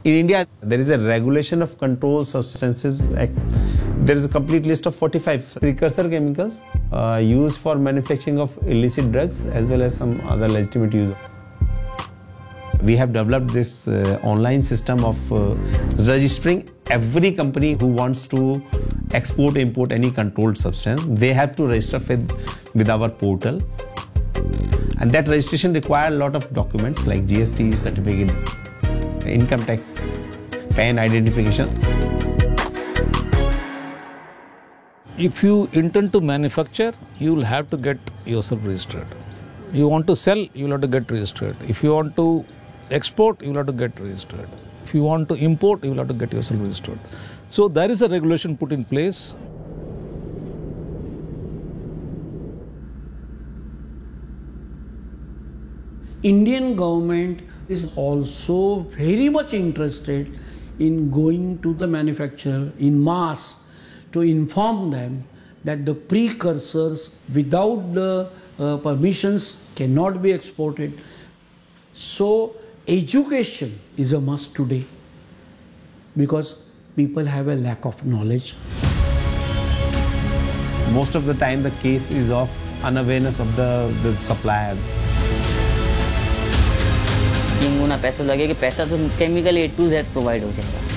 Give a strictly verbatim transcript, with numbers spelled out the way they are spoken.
In India, there is a Regulation of Controlled Substances Act. There is a complete list of forty-five precursor chemicals uh, used for manufacturing of illicit drugs as well as some other legitimate use. We have developed this uh, online system of uh, registering every company who wants to export, import any controlled substance. They have to register with, with our portal. And that registration requires a lot of documents like G S T certificate, income tax, P A N identification. If you intend to manufacture, you will have to get yourself registered. You want to sell, you will have to get registered. If you want to export, you will have to get registered. If you want to import, you will have to get yourself registered. So there is a regulation put in place. Indian government is also very much interested in going to the manufacturer in mass to inform them that the precursors without the uh, permissions cannot be exported. So education is a must today because people have a lack of knowledge. Most of the time the case is of unawareness of the, the supplier. तीन गुना पैसा लगेगा, पैसा तो chemical A to Z provide हो जाएगा.